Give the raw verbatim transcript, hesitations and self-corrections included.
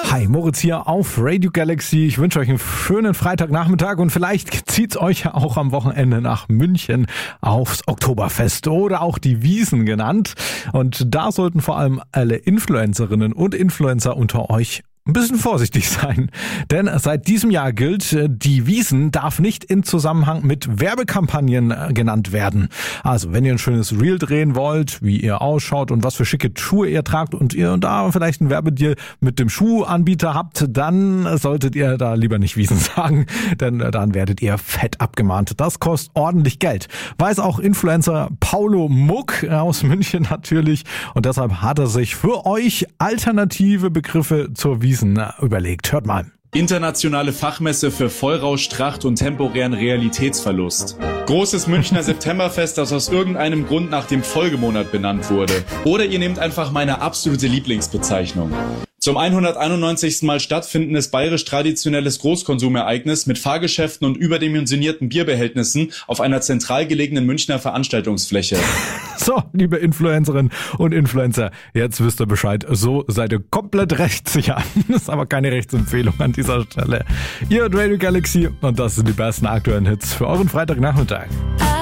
Hi, Moritz hier auf Radio Galaxy. Ich wünsche euch einen schönen Freitagnachmittag und vielleicht zieht's euch ja auch am Wochenende nach München aufs Oktoberfest oder auch die Wiesn genannt. Und da sollten vor allem alle Influencerinnen und Influencer unter euch ein bisschen vorsichtig sein, denn seit diesem Jahr gilt, die Wiesn darf nicht in Zusammenhang mit Werbekampagnen genannt werden. Also wenn ihr ein schönes Reel drehen wollt, wie ihr ausschaut und was für schicke Schuhe ihr tragt und ihr da vielleicht einen Werbedeal mit dem Schuhanbieter habt, dann solltet ihr da lieber nicht Wiesn sagen, denn dann werdet ihr fett abgemahnt. Das kostet ordentlich Geld. Weiß auch Influencer Paulo Muck aus München natürlich und deshalb hat er sich für euch alternative Begriffe zur Wiesn überlegt. Hört mal. Internationale Fachmesse für Vollrausch, Tracht und temporären Realitätsverlust. Großes Münchner Septemberfest, das aus irgendeinem Grund nach dem Folgemonat benannt wurde. Oder ihr nehmt einfach meine absolute Lieblingsbezeichnung. Zum hunderteinundneunzigsten Mal stattfindendes bayerisch-traditionelles Großkonsumereignis mit Fahrgeschäften und überdimensionierten Bierbehältnissen auf einer zentral gelegenen Münchner Veranstaltungsfläche. So, liebe Influencerinnen und Influencer, jetzt wisst ihr Bescheid. So seid ihr komplett rechtssicher. Das ist aber keine Rechtsempfehlung an dieser Stelle. Ihr hört Radio Galaxy und das sind die besten aktuellen Hits für euren Freitagnachmittag.